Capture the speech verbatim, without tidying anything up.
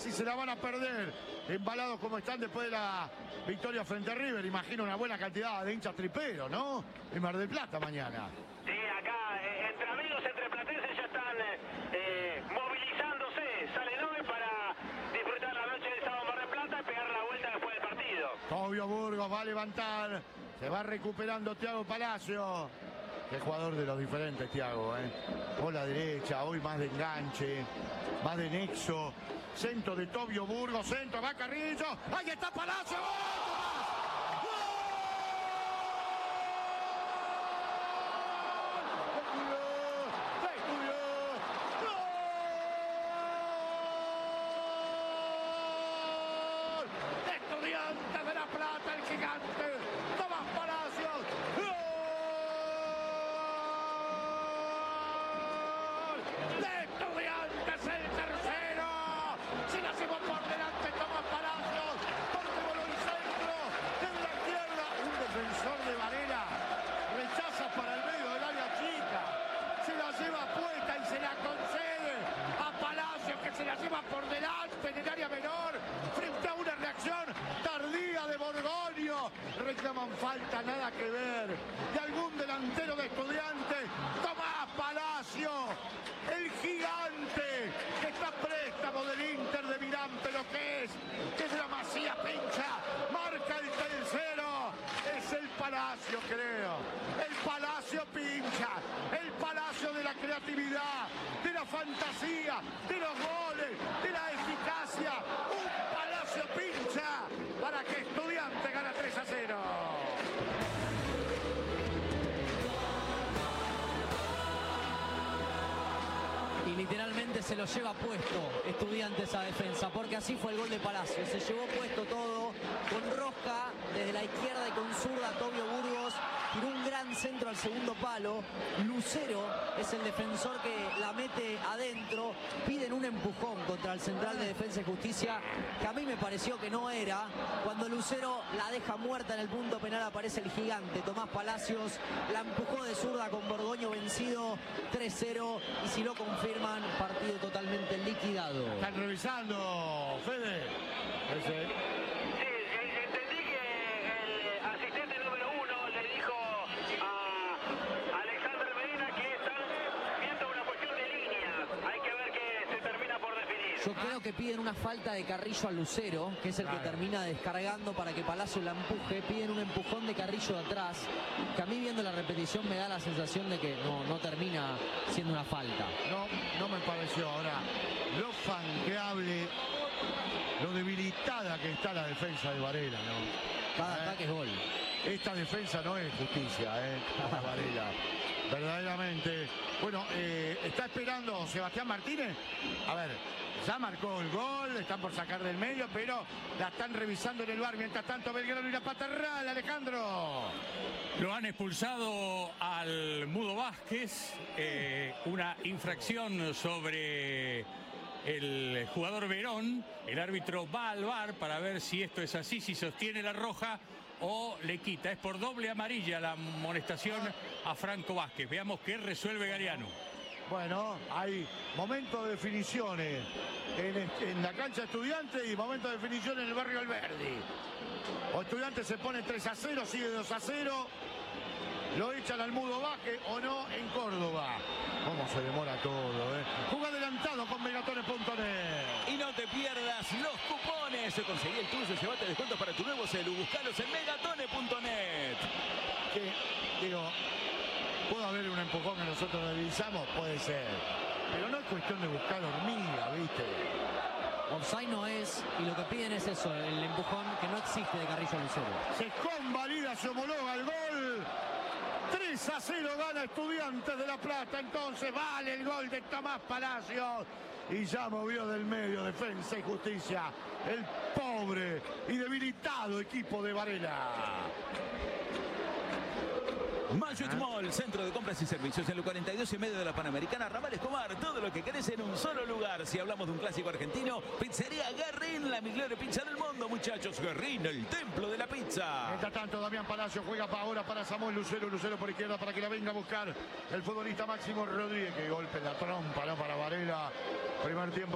si se la van a perder, embalados como están después de la victoria frente a River. Imagino una buena cantidad de hinchas triperos, ¿no? En Mar del Plata mañana. Sí, acá, eh, entre amigos, entre platenses ya están eh, movilizándose. Salen hoy para disfrutar la noche del sábado en Mar del Plata y pegar la vuelta después del partido. Tobio Burgos va a levantar. Se va recuperando Thiago Palacio. Qué jugador de los diferentes, Thiago, ¿eh? Por la derecha, hoy más de enganche, más de nexo. Centro de Tobio Burgos, centro, va Carrillo. ¡Ahí está Palacio! Estudiantes de La Plata, el gigante, Tomás Palacios. ¡Gol! De Estudiantes, el tercero. Se la llevó por delante Tomás Palacios. Porque voló el centro desde la izquierda. Un defensor de Varela rechaza para el medio del área chica. Se la lleva puesta y se la concede a Palacios, que se la lleva por delante en el área menor. Frente a una reacción tardía de Borgoño. Reclaman falta, nada que ver. De algún delantero de Estudiantes. Tomás Palacio, el gigante que está a préstamo del Inter de Milán, pero que es, que es la Masía Pincha. Marca el tercero. Es el Palacio, creo. El Palacio Pincha. El Palacio de la creatividad, de la fantasía, de los goles, de la eficacia. Un Palacio Pincha para que Estudiantes gana tres a cero. Y literalmente se lo lleva puesto Estudiantes a defensa, porque así fue el gol de Palacio. Se llevó puesto todo, con rosca desde la izquierda y con zurda Tobio Burgos. Tiró un gran centro al segundo palo. Lucero es el defensor que la mete adentro. Piden un empujón contra el central de Defensa y Justicia, que a mí me pareció que no era. Cuando Lucero la deja muerta en el punto penal, aparece el gigante Tomás Palacios. La empujó de zurda con Borgoño vencido tres cero. Y si lo confirman, partido totalmente liquidado. Están revisando, Fede. Ese. Yo creo que piden una falta de Carrillo a Lucero, que es el claro. que termina descargando para que Palacio la empuje. Piden un empujón de Carrillo de atrás, que a mí viendo la repetición me da la sensación de que no, no termina siendo una falta. No, no me pareció. Ahora, lo fanqueable, lo debilitada que está la defensa de Varela, ¿no? Cada eh, ataque es gol. Esta defensa no es justicia, ¿eh? Varela. Verdaderamente. Bueno, eh, está esperando Sebastián Martínez. A ver, ya marcó el gol, están por sacar del medio, pero la están revisando en el V A R. Mientras tanto, Belgrano y la Patarral, Alejandro. Lo han expulsado al Mudo Vázquez, eh, una infracción sobre el jugador Verón. El árbitro va al V A R para ver si esto es así, si sostiene la roja o le quita. Es por doble amarilla la amonestación a Franco Vázquez. Veamos qué resuelve Galeano. Bueno, hay momentos de definiciones en, en la cancha Estudiantes y momentos de definición en el barrio Alberdi. O Estudiantes se pone tres a cero, sigue dos a cero. Lo echan al Mudo Vázquez o no en Córdoba. Cómo se demora todo, ¿eh? Juega adelantado con megatones punto net. Y no te pierdas los cupones. Conseguí el tuyo, llévate descuentos para tu nuevo celu. Buscalos en megatones punto net. Que, digo, ¿puede haber un empujón que nosotros revisamos? Puede ser. Pero no es cuestión de buscar hormiga, ¿viste? Offside no es, y lo que piden es eso, el empujón que no existe de Carrillo Lucero. Se convalida, se homologa el gol. tres a cero gana Estudiantes de La Plata. Entonces vale el gol de Tomás Palacios. Y ya movió del medio Defensa y Justicia el pobre y debilitado equipo de Varela. Mayut Mall, centro de compras y servicios en el cuarenta y dos y medio de la Panamericana, Ramal Escobar, todo lo que querés en un solo lugar. Si hablamos de un clásico argentino, Pizzería Guerrín, la mejor pizza del mundo, muchachos. Guerrín, el templo de la pizza. Mientras tanto, Damián Palacio juega para ahora para Samuel Lucero, Lucero por izquierda para que la venga a buscar el futbolista Máximo Rodríguez, que golpe en la trompa, ¿no? Para Varela. Primer tiempo.